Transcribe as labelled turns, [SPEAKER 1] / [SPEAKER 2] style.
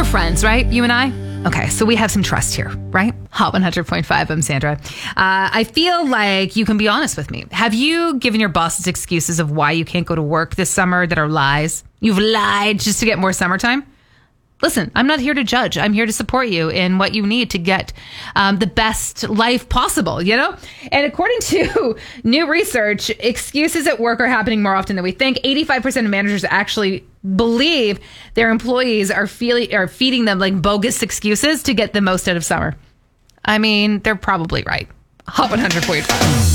[SPEAKER 1] friends, right? You and I? Okay, so we have some trust here, right? Hot 100.5, I'm Sandra. I feel like you can be honest with me. Have you given your bosses excuses of why you can't go to work this summer that are lies? You've lied just to get more summertime? Listen, I'm not here to judge. I'm here to support you in what you need to get the best life possible, you know? And according to new research, excuses at work are happening more often than we think. 85% of managers actually believe their employees are feeding them like bogus excuses to get the most out of summer. I mean, they're probably right. Hot 100.5.